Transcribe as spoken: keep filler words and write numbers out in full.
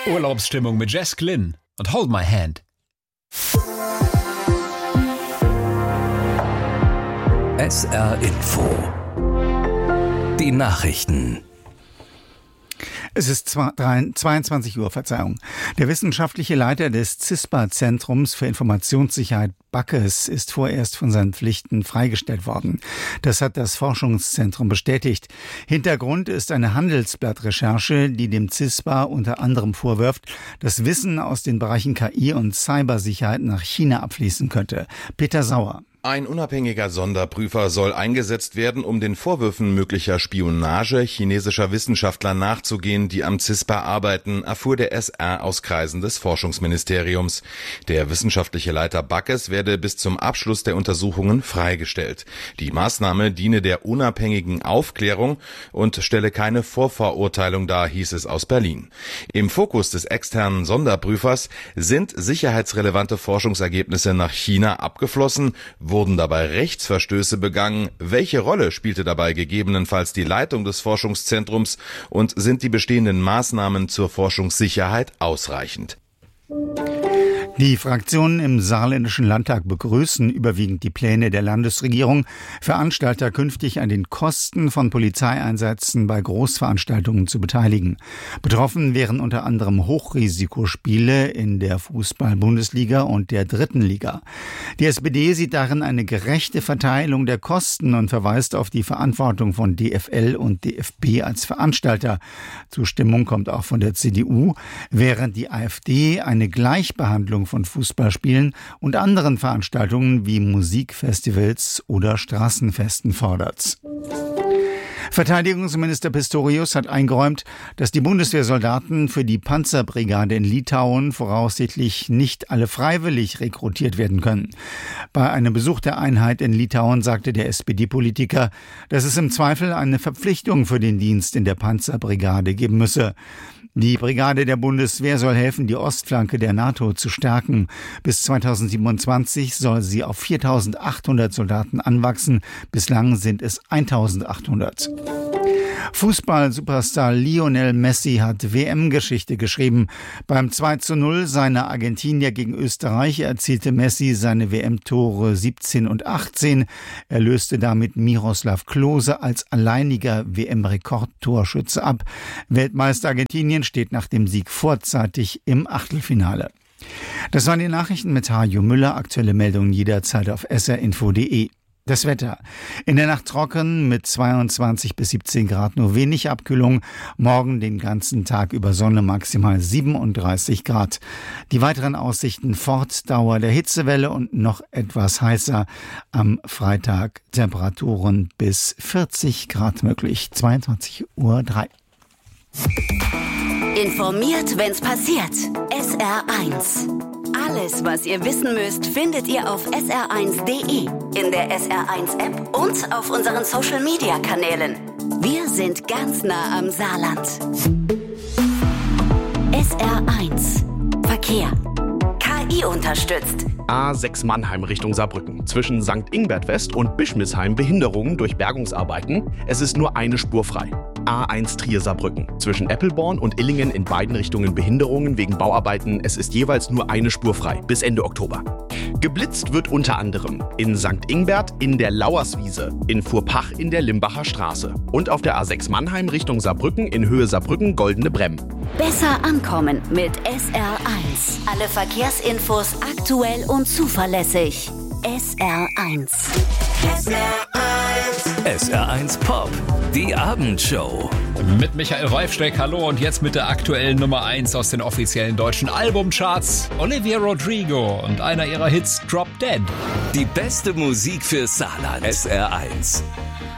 Urlaubsstimmung mit Jess Glynn und Hold My Hand. S R Info. Die Nachrichten. Es ist zweiundzwanzig Uhr, Verzeihung. Der wissenschaftliche Leiter des CISPA-Zentrums für Informationssicherheit, Backes, ist vorerst von seinen Pflichten freigestellt worden. Das hat das Forschungszentrum bestätigt. Hintergrund ist eine Handelsblatt-Recherche, die dem CISPA unter anderem vorwirft, das Wissen aus den Bereichen K I und Cybersicherheit nach China abfließen könnte. Peter Sauer. Ein unabhängiger Sonderprüfer soll eingesetzt werden, um den Vorwürfen möglicher Spionage chinesischer Wissenschaftler nachzugehen, die am CISPA arbeiten, erfuhr der S R aus Kreisen des Forschungsministeriums. Der wissenschaftliche Leiter Backes werde bis zum Abschluss der Untersuchungen freigestellt. Die Maßnahme diene der unabhängigen Aufklärung und stelle keine Vorverurteilung dar, hieß es aus Berlin. Im Fokus des externen Sonderprüfers sind sicherheitsrelevante Forschungsergebnisse nach China abgeflossen. Wurden dabei Rechtsverstöße begangen? Welche Rolle spielte dabei gegebenenfalls die Leitung des Forschungszentrums? Und sind die bestehenden Maßnahmen zur Forschungssicherheit ausreichend? Die Fraktionen im Saarländischen Landtag begrüßen überwiegend die Pläne der Landesregierung, Veranstalter künftig an den Kosten von Polizeieinsätzen bei Großveranstaltungen zu beteiligen. Betroffen wären unter anderem Hochrisikospiele in der Fußball-Bundesliga und der dritten Liga. Die S P D sieht darin eine gerechte Verteilung der Kosten und verweist auf die Verantwortung von D F L und D F B als Veranstalter. Zustimmung kommt auch von der C D U, während die AfD eine Gleichbehandlung von Fußballspielen und anderen Veranstaltungen wie Musikfestivals oder Straßenfesten fordert. Verteidigungsminister Pistorius hat eingeräumt, dass die Bundeswehrsoldaten für die Panzerbrigade in Litauen voraussichtlich nicht alle freiwillig rekrutiert werden können. Bei einem Besuch der Einheit in Litauen sagte der S P D-Politiker, dass es im Zweifel eine Verpflichtung für den Dienst in der Panzerbrigade geben müsse. Die Brigade der Bundeswehr soll helfen, die Ostflanke der NATO zu stärken. Bis zweitausendsiebenundzwanzig soll sie auf viertausendachthundert Soldaten anwachsen. Bislang sind es eintausendachthundert. Fußball-Superstar Lionel Messi hat W M-Geschichte geschrieben. Beim zwei zu null seiner Argentinier gegen Österreich erzielte Messi seine W M-Tore siebzehn und achtzehn. Er löste damit Miroslav Klose als alleiniger W M-Rekordtorschütze ab. Weltmeister Argentinien steht nach dem Sieg vorzeitig im Achtelfinale. Das waren die Nachrichten mit Hajo Müller. Aktuelle Meldungen jederzeit auf s r info punkt d e. Das Wetter. In der Nacht trocken mit zweiundzwanzig bis siebzehn Grad, nur wenig Abkühlung. Morgen den ganzen Tag über Sonne, maximal siebenunddreißig Grad. Die weiteren Aussichten: Fortdauer der Hitzewelle und noch etwas heißer. Am Freitag Temperaturen bis vierzig Grad möglich. zweiundzwanzig Uhr drei. Informiert, wenn's passiert. S R eins. Alles, was ihr wissen müsst, findet ihr auf s r eins punkt d e, in der S R eins App und auf unseren Social-Media-Kanälen. Wir sind ganz nah am Saarland. S R eins. Verkehr. K I unterstützt. A sechs Mannheim Richtung Saarbrücken. Zwischen Sankt Ingbert West und Bischmisheim Behinderungen durch Bergungsarbeiten. Es ist nur eine Spur frei. A eins Trier Saarbrücken. Zwischen Eppelborn und Illingen in beiden Richtungen Behinderungen wegen Bauarbeiten. Es ist jeweils nur eine Spur frei bis Ende Oktober. Geblitzt wird unter anderem in Sankt Ingbert in der Lauerswiese, in Furpach in der Limbacher Straße und auf der A sechs Mannheim Richtung Saarbrücken in Höhe Saarbrücken Goldene Bremm. Besser ankommen mit S R eins. Alle Verkehrsinfos aktuell und zuverlässig. S R eins. S R eins. S R eins Pop. Die Abendshow. Mit Michael Reifsteck, hallo, und jetzt mit der aktuellen Nummer eins aus den offiziellen deutschen Albumcharts. Olivia Rodrigo und einer ihrer Hits, Drop Dead. Die beste Musik für Saarland. S R eins.